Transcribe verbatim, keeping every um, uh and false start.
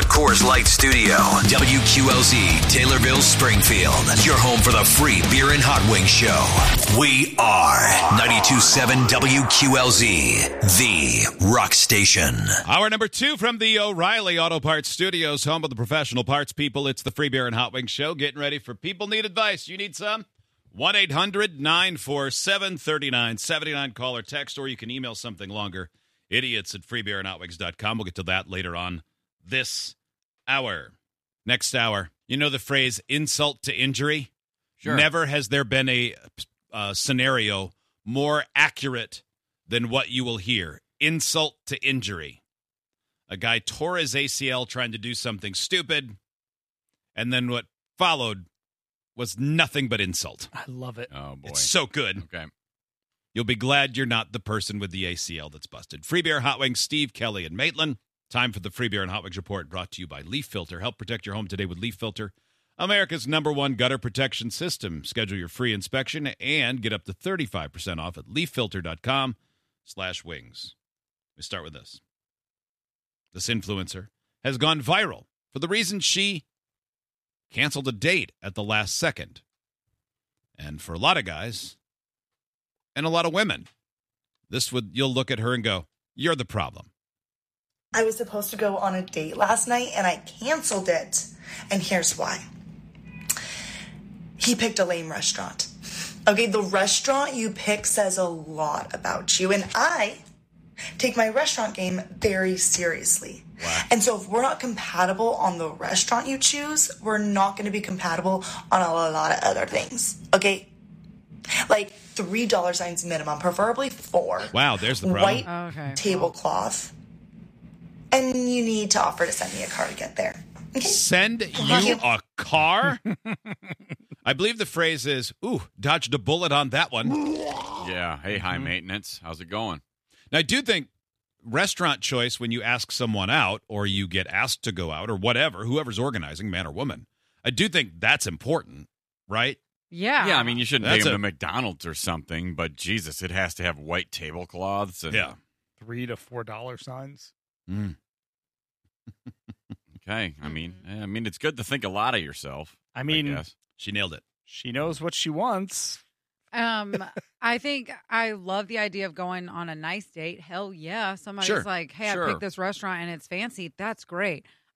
Coors Light Studio. W Q L Z, Taylorville, Springfield. Your home for the free beer and hot wings show. We are ninety-two point seven W Q L Z, the rock station. Hour number two from the O'Reilly Auto Parts Studios, home of the professional parts people. It's the free beer and hot wings show. Getting ready for People Need Advice. You need some? one eight hundred nine four seven three nine seven nine. Call or text, or you can email something longer. Idiots at free beer and hot wings dot com. We'll get to that later on this hour. Next hour. You know the phrase insult to injury? Sure. Never has there been a uh, scenario more accurate than what you will hear. Insult to injury. A guy tore his A C L trying to do something stupid, and then what followed was nothing but insult. I love it. Oh, boy. It's so good. Okay. You'll be glad you're not the person with the A C L that's busted. Free Beer, Hot Wings, Steve, Kelly, and Maitland. Time for the Free Beer and Hot Wings Report, brought to you by Leaf Filter. Help protect your home today with Leaf Filter, America's number one gutter protection system. Schedule your free inspection and get up to thirty-five percent off at leaffilter.com slash wings. Let me start with this. This influencer has gone viral for the reason she canceled a date at the last second. And for a lot of guys and a lot of women, this would, you'll look at her and go, you're the problem. I was supposed to go on a date last night and I canceled it. And here's why. He picked a lame restaurant. Okay, the restaurant you pick says a lot about you. And I take my restaurant game very seriously. Wow. And so if we're not compatible on the restaurant you choose, we're not going to be compatible on a lot of other things. Okay? Like three dollar signs minimum, preferably four. Wow, there's the problem. White Oh, okay. tablecloth. And you need to offer to send me a car to get there. Okay? Send you a car? I believe the phrase is, ooh, dodged a bullet on that one. Yeah. Hey, high maintenance. How's it going? Now, I do think restaurant choice, when you ask someone out or you get asked to go out or whatever, whoever's organizing, man or woman, I do think that's important, right? Yeah. Yeah, I mean, you shouldn't That's take them a- to McDonald's or something, but Jesus, it has to have white tablecloths. And, Yeah. Three to four dollar signs. Mm. Okay. I mean, I mean, it's good to think a lot of yourself. I mean, I guess. She nailed it. she knows what she wants. Um, I think I love the idea of going on a nice date. Hell yeah. Somebody's Sure. like, hey, Sure. I picked this restaurant and it's fancy. That's great.